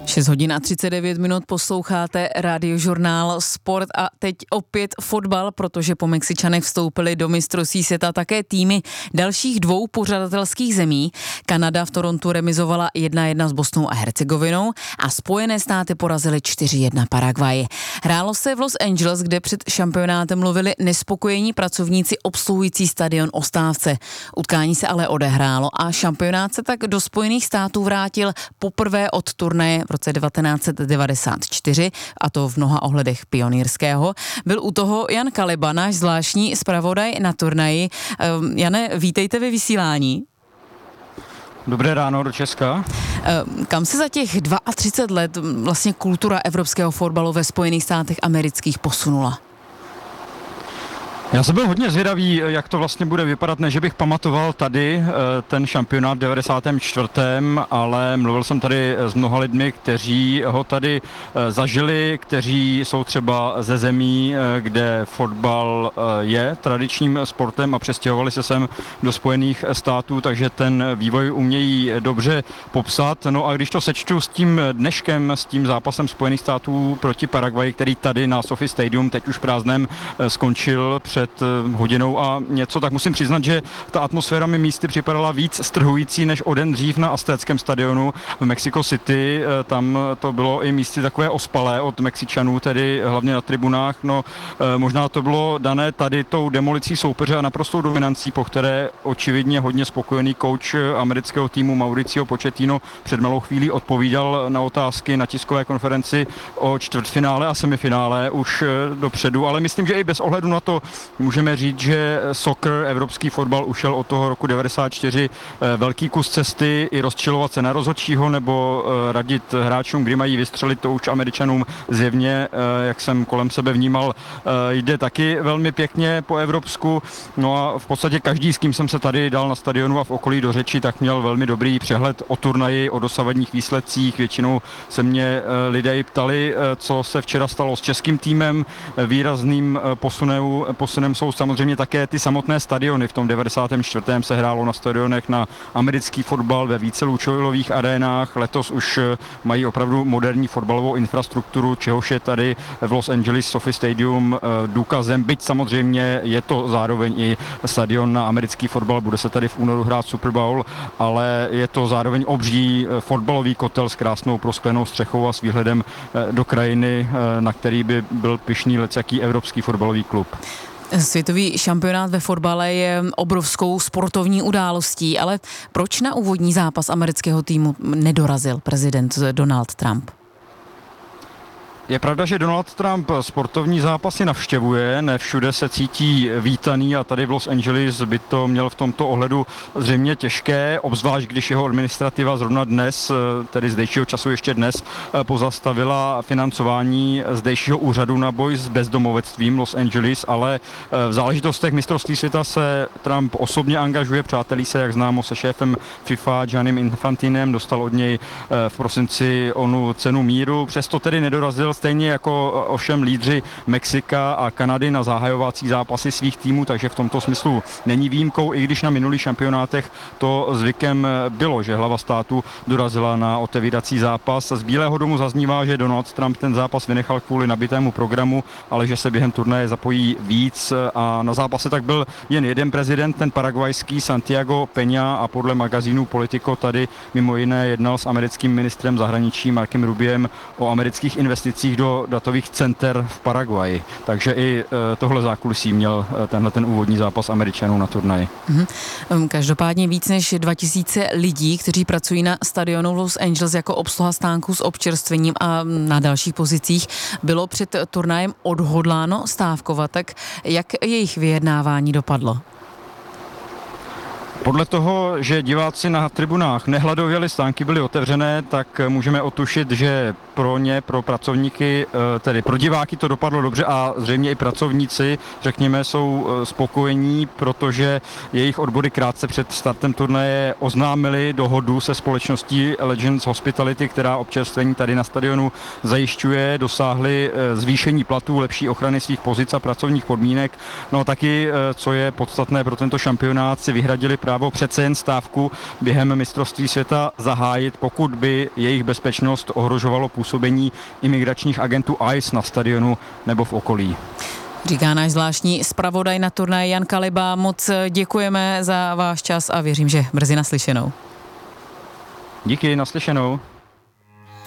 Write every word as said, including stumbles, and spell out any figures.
šest hodin a třicet devět minut posloucháte Radiožurnál Sport a teď opět fotbal, protože po Mexičanech vstoupily do mistrovství světa také týmy dalších dvou pořadatelských zemí. Kanada v Torontu remizovala jedna jedna s Bosnou a Hercegovinou a Spojené státy porazily čtyři jedna Paraguay. Hrálo se v Los Angeles, kde před šampionátem mluvili nespokojení pracovníci obsluhující stadion Ostávce. Utkání se ale odehrálo a šampionát se tak do Spojených států vrátil poprvé od turnaje v roce devatenáct set devadesát čtyři, a to v mnoha ohledech pionýrského. Byl u toho Jan Kaliba, náš zvláštní zpravodaj na turnaji. Jane, vítejte ve vysílání. Dobré ráno do Česka. Kam se za těch třicet dva let vlastně kultura evropského fotbalu ve Spojených státech amerických posunula? Já jsem byl hodně zvědavý, jak to vlastně bude vypadat, ne že bych pamatoval tady ten šampionát v devadesátém čtvrtém, ale mluvil jsem tady s mnoha lidmi, kteří ho tady zažili, kteří jsou třeba ze zemí, kde fotbal je tradičním sportem a přestěhovali se sem do Spojených států, takže ten vývoj umějí dobře popsat. No a když to sečtu s tím dneškem, s tím zápasem Spojených států proti Paraguay, který tady na SoFi Stadium teď už prázdném skončil před před hodinou a něco, tak musím přiznat, že ta atmosféra mi místy připadala víc strhující než o den dřív na Aztéckém stadionu v Mexico City. Tam to bylo i místy takové ospalé od Mexičanů, tedy hlavně na tribunách. No, možná to bylo dané tady tou demolicí soupeře a naprostou dominancí, po které očividně hodně spokojený kouč amerického týmu Mauricio Pochettino před malou chvílí odpovídal na otázky na tiskové konferenci o čtvrtfinále a semifinále už dopředu, ale myslím, že i bez ohledu na to můžeme říct, že soccer, evropský fotbal, ušel od toho roku devadesát čtyři velký kus cesty, i rozčilovat se na rozhodčího nebo radit hráčům, kdy mají vystřelit, to už Američanům zjevně, jak jsem kolem sebe vnímal, jde taky velmi pěkně po evropsku. No a v podstatě každý, s kým jsem se tady dal na stadionu a v okolí do řeči, tak měl velmi dobrý přehled o turnaji, o dosavadních výsledcích. Většinou se mě lidé ptali, co se včera stalo s českým týmem. Výrazným posunem, posunem jsou samozřejmě také ty samotné stadiony. V tom devadesátém čtvrtém se hrálo na stadionech na americký fotbal ve více účelových arénách. Letos už mají opravdu moderní fotbalovou infrastrukturu, čehož je tady v Los Angeles SoFi Stadium důkazem. Byť samozřejmě je to zároveň i stadion na americký fotbal, bude se tady v únoru hrát Super Bowl, ale je to zároveň obří fotbalový kotel s krásnou prosklenou střechou a s výhledem do krajiny, na který by byl pyšný lecjaký evropský fotbalový klub. Světový šampionát ve fotbale je obrovskou sportovní událostí, ale proč na úvodní zápas amerického týmu nedorazil prezident Donald Trump? Je pravda, že Donald Trump sportovní zápasy navštěvuje, ne všude se cítí vítaný a tady v Los Angeles by to měl v tomto ohledu zřejmě těžké, obzvlášť když jeho administrativa zrovna dnes, tedy zdejšího času ještě dnes, pozastavila financování zdejšího úřadu na boj s bezdomovectvím Los Angeles, ale v záležitostech mistrovství světa se Trump osobně angažuje, přátelí se, jak známo, se šéfem FIFA Giannim Infantinem, dostal od něj v prosinci onu cenu míru, přesto tedy nedorazil, stejně jako ovšem lídři Mexika a Kanady na zahajovací zápasy svých týmů, takže v tomto smyslu není výjimkou, i když na minulých šampionátech to zvykem bylo, že hlava státu dorazila na otevírací zápas. Z Bílého domu zaznívá, že Donald Trump ten zápas vynechal kvůli nabitému programu, ale že se během turnaje zapojí víc a na zápase tak byl jen jeden prezident, ten paraguajský Santiago Peña, a podle magazínu Politico tady mimo jiné jednal s americkým ministrem zahraničí Markem Rubiem o amerických investicích do datových center v Paraguaji. Takže i tohle zákulisí měl tenhle ten úvodní zápas Američanů na turnaji. Mm-hmm. Každopádně víc než dva tisíce lidí, kteří pracují na stadionu Los Angeles jako obsluha stánků s občerstvením a na dalších pozicích, bylo před turnajem odhodláno stávkovat. Tak jak jejich vyjednávání dopadlo? Podle toho, že diváci na tribunách nehladověli, stánky byly otevřené, tak můžeme otušit, že pro ně, pro pracovníky, tedy pro diváky to dopadlo dobře a zřejmě i pracovníci, řekněme, jsou spokojení, protože jejich odbory krátce před startem turnaje oznámili dohodu se společností Legends Hospitality, která občerstvení tady na stadionu zajišťuje, dosáhli zvýšení platů, lepší ochrany svých pozic a pracovních podmínek. No taky, co je podstatné pro tento šampionát, si vyhradili právo přece jen stávku během mistrovství světa zahájit, pokud by jejich bezpečnost ohrožovalo působení imigračních agentů I C E na stadionu nebo v okolí. Říká náš zvláštní zpravodaj na turnaj Jan Kaliba. Moc děkujeme za váš čas a věřím, že brzy naslyšenou. Díky, naslyšenou.